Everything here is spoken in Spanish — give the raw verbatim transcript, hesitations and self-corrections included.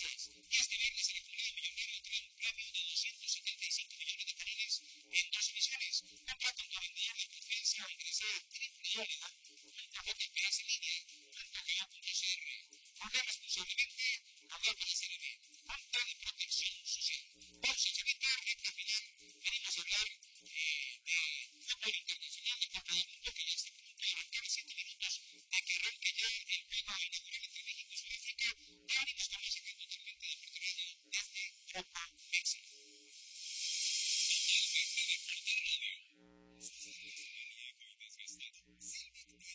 Así es. Y este viernes el acumulado millonario trae un premio de doscientos setenta y cinco millones de colones en dos emisiones. Contraten para enviar la preferencia al ingresar a triple A punto J P S en línea punto ga punto c r. Juega responsablemente, juega para ser bien. Junta de Protección Social. Bolsa